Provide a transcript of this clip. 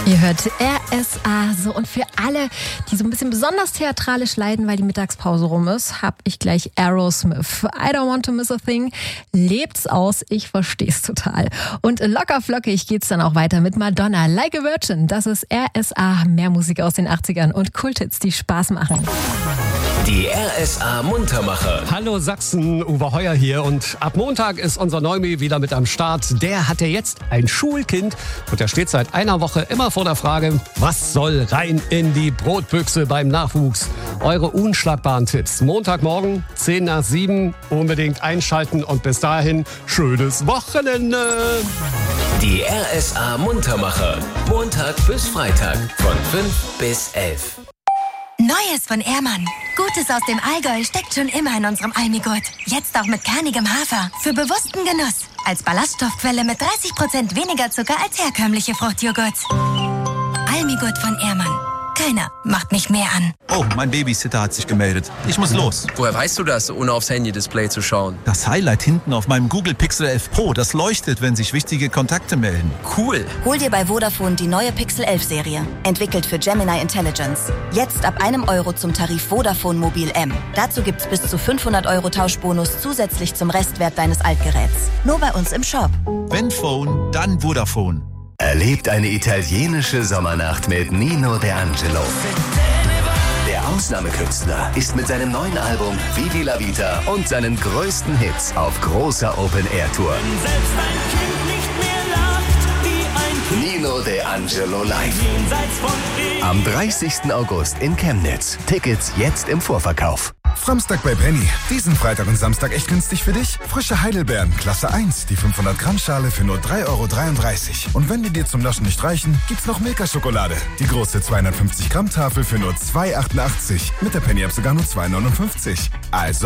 Ihr hört RSA. So, und für alle, die so ein bisschen besonders theatralisch leiden, weil die Mittagspause rum ist, habe ich gleich Aerosmith. I don't want to miss a thing. Lebt's aus, ich versteh's total. Und locker flockig geht's dann auch weiter mit Madonna, Like a Virgin. Das ist RSA, mehr Musik aus den 80ern und Kulthits, die Spaß machen. Die RSA Muntermacher. Hallo Sachsen, Uwe Heuer hier und ab Montag ist unser Neumi wieder mit am Start. Der hat ja jetzt ein Schulkind und der steht seit einer Woche immer vor der Frage, was soll rein in die Brotbüchse beim Nachwuchs? Eure unschlagbaren Tipps. Montagmorgen, 6:10, unbedingt einschalten und bis dahin schönes Wochenende. Die RSA Muntermacher. Montag bis Freitag von 5 bis 11. Neues von Ehrmann. Gutes aus dem Allgäu steckt schon immer in unserem Almigurt. Jetzt auch mit kernigem Hafer. Für bewussten Genuss. Als Ballaststoffquelle mit 30% weniger Zucker als herkömmliche Fruchtjoghurt. Almigurt von Ehrmann. Keiner macht mich mehr an. Oh, mein Babysitter hat sich gemeldet. Ich muss los. Woher weißt du das, ohne aufs Handy-Display zu schauen? Das Highlight hinten auf meinem Google Pixel 11 Pro, das leuchtet, wenn sich wichtige Kontakte melden. Cool. Hol dir bei Vodafone die neue Pixel 11 Serie. Entwickelt für Gemini Intelligence. Jetzt ab €1 zum Tarif Vodafone Mobil M. Dazu gibt's bis zu 500 € Tauschbonus zusätzlich zum Restwert deines Altgeräts. Nur bei uns im Shop. Wenn Phone, dann Vodafone. Erlebt eine italienische Sommernacht mit Nino De Angelo. Der Ausnahmekünstler ist mit seinem neuen Album Vivi la Vita und seinen größten Hits auf großer Open-Air-Tour. Nino De Angelo live. Am 30. August in Chemnitz. Tickets jetzt im Vorverkauf. Samstag bei Penny. Diesen Freitag und Samstag echt günstig für dich? Frische Heidelbeeren, Klasse 1, die 500-Gramm-Schale für nur €3,33. Und wenn die dir zum Naschen nicht reichen, gibt's noch Milka-Schokolade. Die große 250-Gramm-Tafel für nur €2,88. Mit der Penny-App sogar nur €2,59. Also